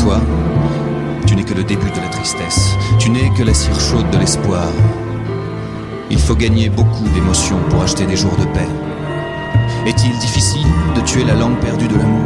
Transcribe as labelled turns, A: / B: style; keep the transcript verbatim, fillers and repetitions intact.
A: toi, tu n'es que le début de la tristesse. Tu n'es que la cire chaude de l'espoir. Il faut gagner beaucoup d'émotions pour acheter des jours de paix. Est-il difficile de tuer la langue perdue de l'amour ?